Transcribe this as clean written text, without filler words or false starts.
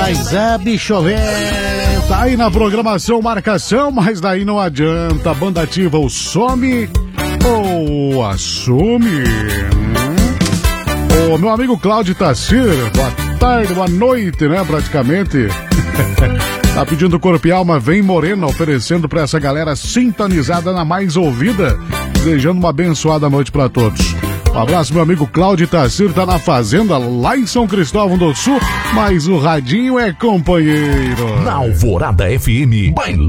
Mas é, bicho, tá aí na programação, marcação, mas daí não adianta. A banda ativa ou some ou assume. Ô, meu amigo Cláudio Tassir, boa tarde, boa noite, né, praticamente. Tá pedindo Corpo e Alma, Vem Morena, oferecendo pra essa galera sintonizada na mais ouvida, desejando uma abençoada noite pra todos. Um abraço, meu amigo Cláudio Tassir, tá na fazenda lá em São Cristóvão do Sul, mas o radinho é companheiro. Na Alvorada FM, bailão.